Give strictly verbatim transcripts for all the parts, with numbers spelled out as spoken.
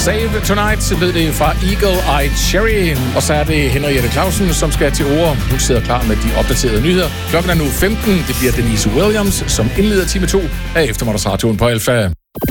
Save Tonight, lød det fra Eagle Eye Cherry. Og så er det Henriette Clausen, som skal til ord. Hun sidder klar med de opdaterede nyheder. Klokken er nu femten. Det bliver Denise Williams, som indleder time to af eftermiddagsradioen på Alfa.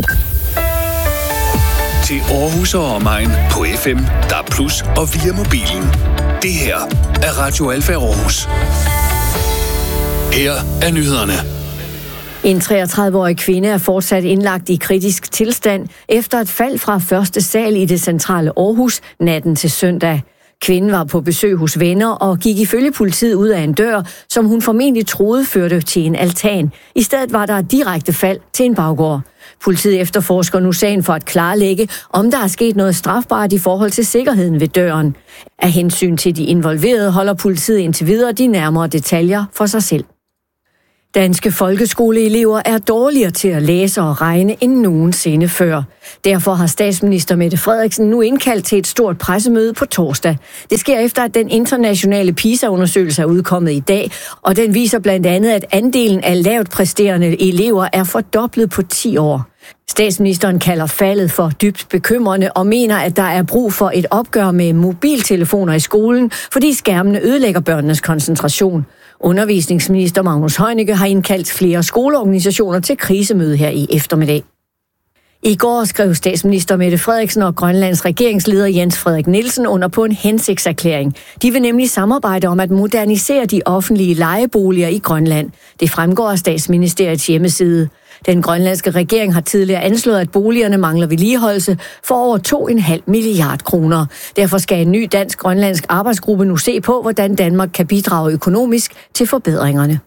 Til Aarhus og omegn på F M, D A B plus, og via mobilen. Det her er Radio Alfa Aarhus. Her er nyhederne. En treogtredive-årig kvinde er fortsat indlagt i kritisk tilstand efter et fald fra første sal i det centrale Aarhus natten til søndag. Kvinden var på besøg hos venner og gik ifølge politiet ud af en dør, som hun formentlig troede førte til en altan. I stedet var der et direkte fald til en baggård. Politiet efterforsker nu sagen for at klarlægge, om der er sket noget strafbart i forhold til sikkerheden ved døren. Af hensyn til de involverede holder politiet indtil videre de nærmere detaljer for sig selv. Danske folkeskoleelever er dårligere til at læse og regne end nogensinde før. Derfor har statsminister Mette Frederiksen nu indkaldt til et stort pressemøde på torsdag. Det sker efter, at den internationale PISA-undersøgelse er udkommet i dag, og den viser blandt andet, at andelen af lavt præsterende elever er fordoblet på ti år. Statsministeren kalder faldet for dybt bekymrende og mener, at der er brug for et opgør med mobiltelefoner i skolen, fordi skærmene ødelægger børnenes koncentration. Undervisningsminister Magnus Heunicke har indkaldt flere skoleorganisationer til krisemøde her i eftermiddag. I går skrev statsminister Mette Frederiksen og Grønlands regeringsleder Jens Frederik Nielsen under på en hensigtserklæring. De vil nemlig samarbejde om at modernisere de offentlige lejeboliger i Grønland. Det fremgår af Statsministeriets hjemmeside. Den grønlandske regering har tidligere anslået, at boligerne mangler vedligeholdelse for over to komma fem milliard kroner. Derfor skal en ny dansk-grønlandsk arbejdsgruppe nu se på, hvordan Danmark kan bidrage økonomisk til forbedringerne.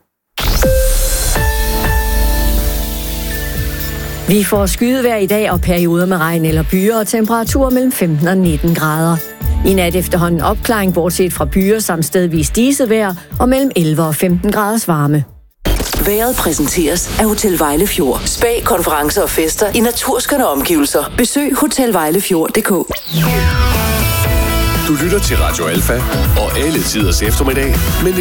Vi får skydevejr i dag og perioder med regn eller byer og temperaturer mellem femten og nitten grader. I nat efterhånden opklaring bortset fra byer samt stedvis diset vejr og mellem elleve og femten graders varme. Vejret præsenteres af Hotel Vejlefjord. Spa, konferencer og fester i naturskønne omgivelser. Besøg hotel vejlefjord punktum d k. Du lytter til Radio Alfa og alle tiders eftermiddag, men